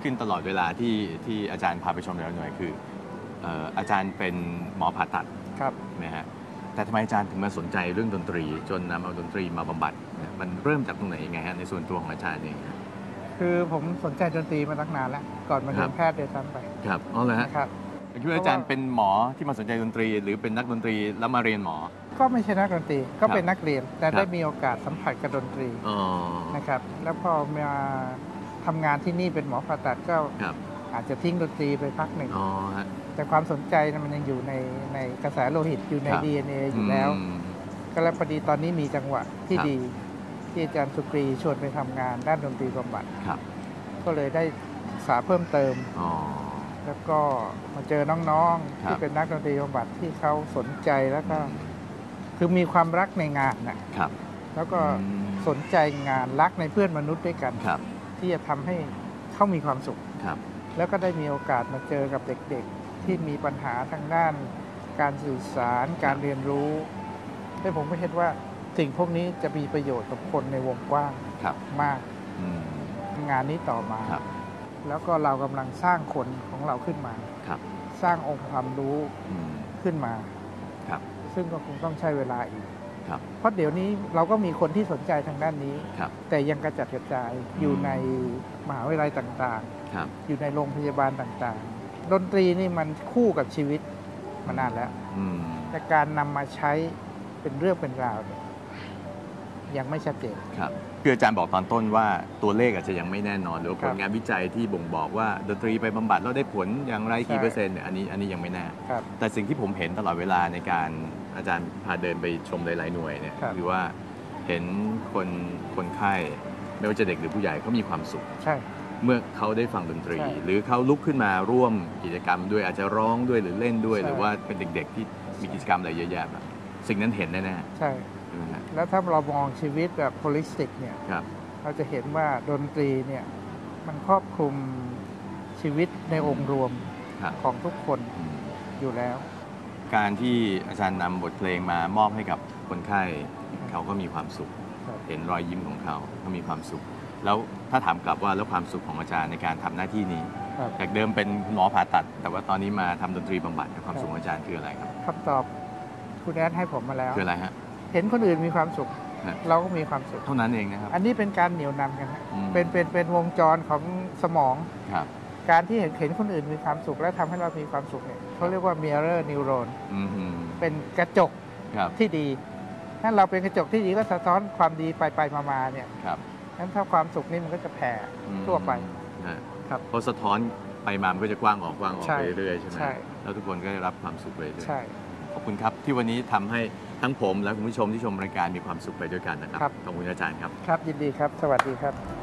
ขึ้นตลอดเวลาที่อาจารย์พาไปชมแต่ละหน่วยคืออาจารย์เป็นหมอผ่าตัดครับนะฮะแต่ทำไมอาจารย์ถึงมาสนใจเรื่องดนตรีจนนำเอาดนตรีมาบำบัดมันเริ่มจากตรงไหนยังไงฮะในส่วนตัวของอาจารย์เองคือผมสนใจดนตรีมาตั้งนานแล้วก่อนมาเรียนแพทย์ด้วยซ้ำไปครับอ๋อเลยฮะครับคิดว่าอาจารย์เป็นหมอที่มาสนใจดนตรีหรือเป็นนักดนตรีแล้วมาเรียนหมอก็ไม่ใช่นักดนตรีก็เป็นนักเรียนแต่ได้มีโอกาสสัมผัสกับดนตรีนะครับแล้วพอมาทำงานที่นี่เป็นหมอผ่าตัดก็อาจจะทิ้งดนตรีไปพักหนึ่งแต่ความสนใจมันยังอยู่ในกระแสโลหิตอยู่ใน DNA อยู่แล้วก็แล้วพอดีตอนนี้มีจังหวะที่ดีที่อาจารย์สุกรีชวนไปทำงานด้านดนตรีบำบัดก็เลยได้ศึกษาเพิ่มเติมแล้วก็มาเจอน้องๆที่เป็นนักดนตรีบำบัดที่เขาสนใจแล้วก็คือมีความรักในงานนะแล้วก็สนใจงานรักในเพื่อนมนุษย์ด้วยกันที่จะทำให้เขามีความสุขแล้วก็ได้มีโอกาสมาเจอกับเด็กๆที่มีปัญหาทางด้านการสื่อสารการเรียนรู้และผมก็เห็นว่าสิ่งพวกนี้จะมีประโยชน์กับคนในวงกว้างมากงานนี้ต่อมาแล้วก็เรากำลังสร้างคนของเราขึ้นมาสร้างองค์ความรู้ขึ้นมาซึ่งก็คงต้องใช้เวลาอีกเพราะเดี๋ยวนี้เราก็มีคนที่สนใจทางด้านนี้แต่ยังกระจัดกระจายอยู่ในมหาวิทยาลัยต่างๆอยู่ในโรงพยาบาลต่างๆดนตรีนี่มันคู่กับชีวิตมานานแล้วแต่การนำมาใช้เป็นเรื่องเป็นราวยังไม่ชัดเจนคืออาจารย์บอกตอนต้นว่าตัวเลขอาจจะยังไม่แน่นอนหรือผลงานวิจัยที่บ่งบอกว่าดนตรีไปบำบัดแล้วได้ผลอย่างไรกี่เปอร์เซ็นต์เนี่ยอันนี้ยังไม่แน่แต่สิ่งที่ผมเห็นตลอดเวลาในการอาจารย์พาเดินไปชมหลายๆหน่วยเนี่ยคือว่าเห็นคนไข้ไม่ว่าจะเด็กหรือผู้ใหญ่เขามีความสุขเมื่อเขาได้ฟังดนตรีหรือเขาลุกขึ้นมาร่วมกิจกรรมด้วยอาจจะร้องด้วยหรือเล่นด้วยหรือว่าเป็นเด็กๆที่มีกิจกรรมอะไรเยอะแยะสิ่งนั้นเห็นแน่ๆใช่แล้วถ้าเรามองชีวิตแบบโฮลิสติกเนี่ยเราจะเห็นว่าดนตรีเนี่ยมันครอบคลุมชีวิตในองค์รวมของทุกคนอยู่แล้วการที่อาจารย์นำบทเพลงมามอบให้กับคนไข้เขาก็มีความสุขเห็นรอยยิ้มของเขามีความสุขแล้วถ้าถามกลับว่าแล้วความสุขของอาจารย์ในการทำหน้าที่นี้จากเดิมเป็นหมอผ่าตัดแต่ว่าตอนนี้มาทำดนตรีบำบัดความสุขของอาจารย์คืออะไรครับคำตอบคุณแอดให้ผมมาแล้วคืออะไรฮะเห็นคนอื่นมีความสุขเราก็มีความสุขเท่านั้นเองนะครับอันนี้เป็นการเหนี่ยวนำกันเป็นวงจรของสมองการที่เห็นคนอื่นมีความสุขและทำให้เรามีความสุขเนี่ยเขาเรียกว่า mirror neuron เป็นกระจกที่ดีถ้าเราเป็นกระจกที่ดีก็สะท้อนความดีไปมาเนี่ยงั้นถ้าความสุขนี่มันก็จะแผ่ทั่วไปครับพอสะท้อนไปมามันก็จะกว้างออกไปเรื่อยๆใช่ไหมแล้วทุกคนก็ได้รับความสุขไปเรื่อยขอบคุณครับที่วันนี้ทำให้ทั้งผมและคุณผู้ชมที่ชมรายการมีความสุขไปด้วยกันนะครับขอบคุณอาจารย์ครับครับยินดีครับสวัสดีครับ